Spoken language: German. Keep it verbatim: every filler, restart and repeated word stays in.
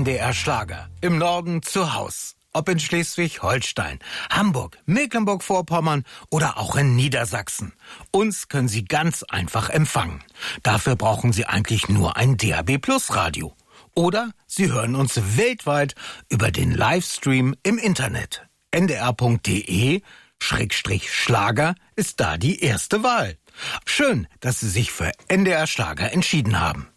N D R Schlager. Im Norden zu Haus. Ob in Schleswig-Holstein, Hamburg, Mecklenburg-Vorpommern oder auch in Niedersachsen. Uns können Sie ganz einfach empfangen. Dafür brauchen Sie eigentlich nur ein D A B Plus Radio. Oder Sie hören uns weltweit über den Livestream im Internet. N D R Punkt D E Schrägstrich Schlager ist da die erste Wahl. Schön, dass Sie sich für N D R Schlager entschieden haben.